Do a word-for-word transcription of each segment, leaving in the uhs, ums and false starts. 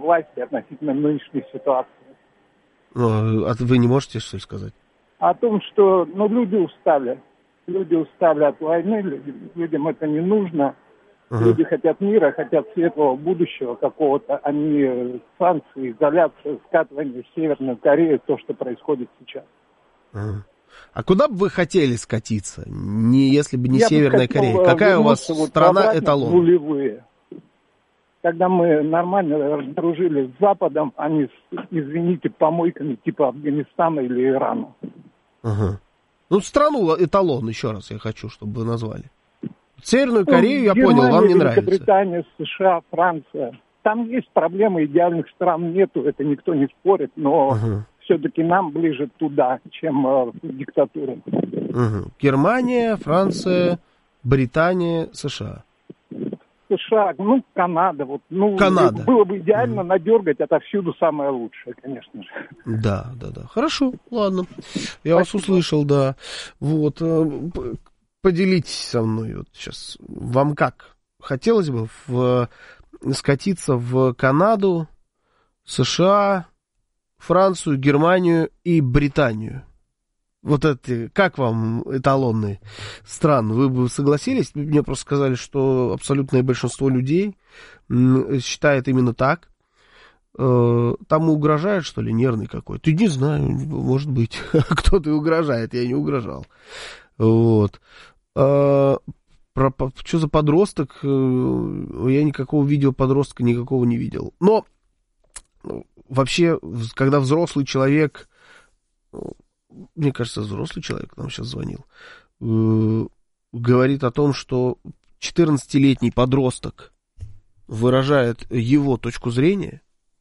власти относительно нынешней ситуации. Ну, а вы не можете что ли сказать? О том, что ну, люди устали. Люди устали от войны, люди, людям это не нужно. Uh-huh. Люди хотят мира, хотят светлого будущего какого-то, а не санкции, изоляции, скатывание в Северную Корею, то, что происходит сейчас. Uh-huh. А куда бы вы хотели скатиться, не, если бы не Я Северная бы хотел, Корея? Какая у вас вот страна эталон? Нулевые. Когда мы нормально разоружили с Западом, а не с, извините, помойками типа Афганистана или Ирана. Uh-huh. Ну, страну эталон, еще раз я хочу, чтобы вы назвали. Северную Корею, ну, я Германия, понял, вам не нравится. Великобритания, США, Франция. Там есть проблемы, идеальных стран нету, это никто не спорит, но uh-huh. все-таки нам ближе туда, чем э, к диктатуре. Uh-huh. Германия, Франция, Британия, США. США, ну, Канада. Вот, ну, Канада. Было бы идеально uh-huh. надергать отовсюду самое лучшее, конечно же. Да, да, да. Хорошо, ладно. Я Спасибо. Вас услышал, да. Вот. Поделитесь со мной вот сейчас. Вам как? Хотелось бы в, скатиться в Канаду, США, Францию, Германию и Британию? Вот это, как вам эталонные страны? Вы бы согласились? Мне просто сказали, что абсолютное большинство людей считает именно так. Там угрожает, что ли, нервный какой-то? Не знаю, может быть. Кто-то угрожает, я не угрожал. Вот. А, про, что за подросток? Я никакого видео подростка никакого не видел. Но вообще, когда взрослый человек, мне кажется, взрослый человек нам сейчас звонил, говорит о том, что четырнадцатилетний подросток выражает его точку зрения,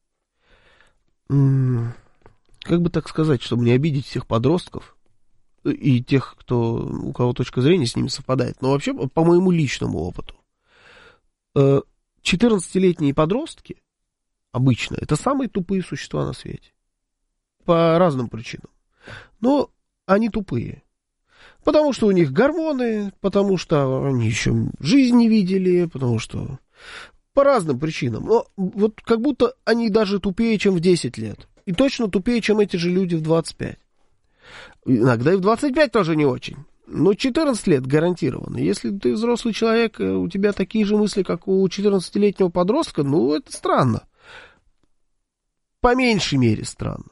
как бы так сказать, чтобы не обидеть всех подростков, и тех, кто, у кого точка зрения с ними совпадает. Но вообще, по моему личному опыту, четырнадцатилетние подростки обычно это самые тупые существа на свете. По разным причинам. Но они тупые. Потому что у них гормоны, потому что они еще жизнь не видели, потому что по разным причинам. Но вот как будто они даже тупее, чем в десять лет. И точно тупее, чем эти же люди в двадцать пять. Иногда и в двадцать пять тоже не очень. Но четырнадцать лет гарантированно. Если ты взрослый человек, у тебя такие же мысли, как у четырнадцатилетнего подростка, ну, это странно. По меньшей мере странно.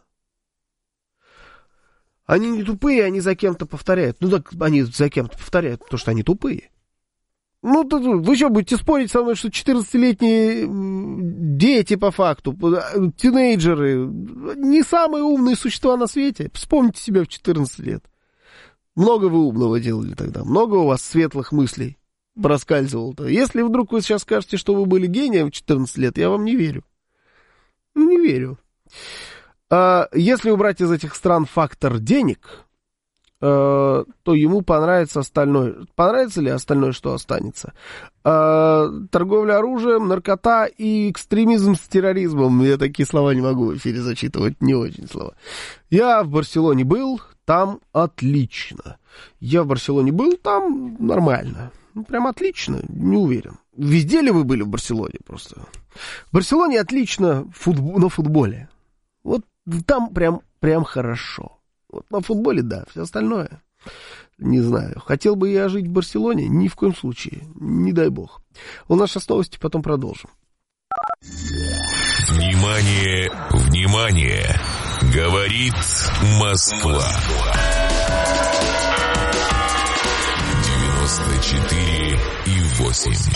Они не тупые, они за кем-то повторяют. Ну, так они за кем-то повторяют, потому что они тупые. Ну, вы что, будете спорить со мной, что четырнадцатилетние дети, по факту, тинейджеры, не самые умные существа на свете? Вспомните себя в четырнадцать лет. Много вы умного делали тогда, много у вас светлых мыслей проскальзывало-то. Если вдруг вы сейчас скажете, что вы были гением в четырнадцать лет, я вам не верю. Ну, не верю. А если убрать из этих стран фактор денег, то ему понравится остальное. Понравится ли остальное, что останется? Торговля оружием, наркота и экстремизм с терроризмом. Я такие слова не могу в эфире зачитывать, не очень слова. Я в Барселоне был, там отлично. Я в Барселоне был, там нормально. Ну, прям отлично, не уверен. Везде ли вы были в Барселоне просто? В Барселоне отлично футбол, на футболе. Вот там прям, прям хорошо. Вот на футболе, да, все остальное, не знаю. Хотел бы я жить в Барселоне? Ни в коем случае, не дай бог. У нас сейчас новости, потом продолжим. Внимание, внимание, говорит Москва. девяносто четыре и восемь.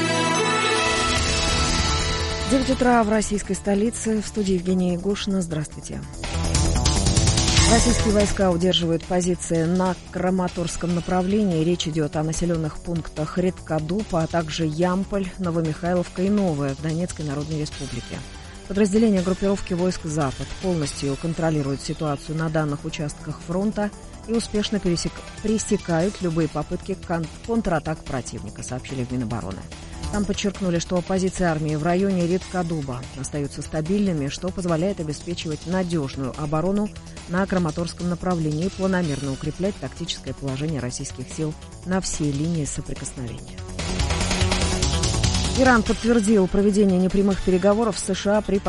девять утра в российской столице. В студии Евгения Егошина. Здравствуйте. Российские войска удерживают позиции на Краматорском направлении. Речь идет о населенных пунктах Редкодуб, а также Ямполь, Новомихайловка и Новая в Донецкой Народной Республике. Подразделения группировки войск «Запад» полностью контролируют ситуацию на данных участках фронта и успешно пересек... пресекают любые попытки кон... контратак противника, сообщили в Минобороны. Там подчеркнули, что позиции армии в районе Редкодуба остаются стабильными, что позволяет обеспечивать надежную оборону на Краматорском направлении и планомерно укреплять тактическое положение российских сил на всей линии соприкосновения. Иран подтвердил проведение непрямых переговоров с США при